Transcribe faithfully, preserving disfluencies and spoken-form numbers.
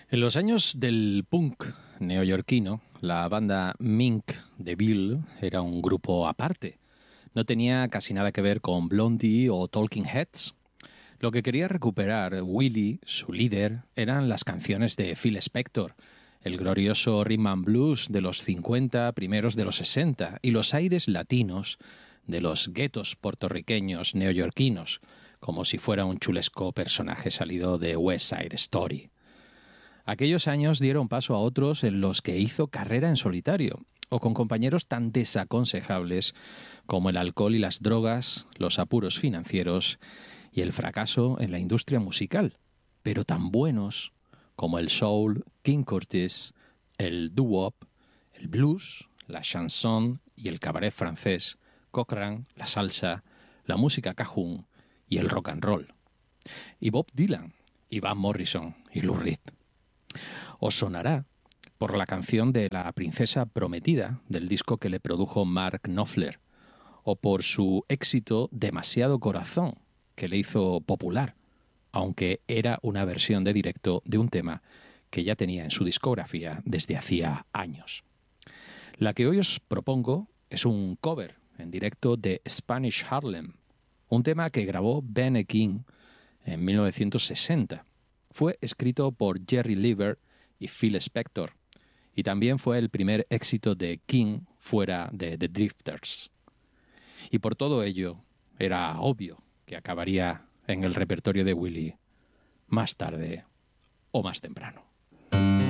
En los años del punk neoyorquino, la banda Mink DeVille era un grupo aparte. No tenía casi nada que ver con Blondie o Talking Heads. Lo que quería recuperar Willie, su líder, eran las canciones de Phil Spector, el glorioso rhythm and blues de los cincuenta, primeros de los sesenta, y los aires latinos de los guetos puertorriqueños neoyorquinos, como si fuera un chulesco personaje salido de West Side Story. Aquellos años dieron paso a otros en los que hizo carrera en solitario, o con compañeros tan desaconsejables como el alcohol y las drogas, los apuros financieros y el fracaso en la industria musical, pero tan buenos como el soul, King Curtis, el doo-wop, el blues, la chanson y el cabaret francés, Cochrane, la salsa, la música cajún y el rock and roll. Y Bob Dylan, y Van Morrison y Lou Reed. Os sonará por la canción de La princesa prometida del disco que le produjo Mark Knopfler, o por su éxito Demasiado corazón, que le hizo popular, aunque era una versión de directo de un tema que ya tenía en su discografía desde hacía años. La que hoy os propongo es un cover en directo de Spanish Harlem, un tema que grabó Ben E. King en mil novecientos sesenta. Fue escrito por Jerry Leiber y Phil Spector, y también fue el primer éxito de King fuera de The Drifters. Y por todo ello, era obvio que acabaría en el repertorio de Willie más tarde o más temprano.